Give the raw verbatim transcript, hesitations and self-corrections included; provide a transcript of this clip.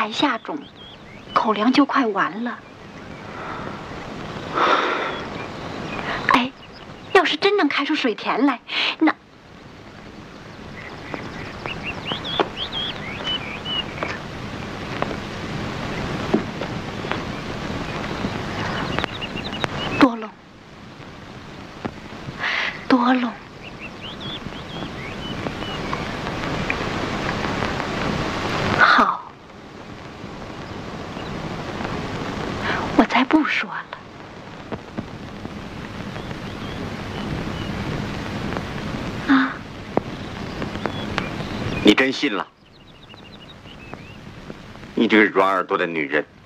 才下种，口粮就快完了。哎，要是真能开出水田来，那……多隆，多隆。 好，我才不说了。啊！ 你真信了？你这个软耳朵的女人！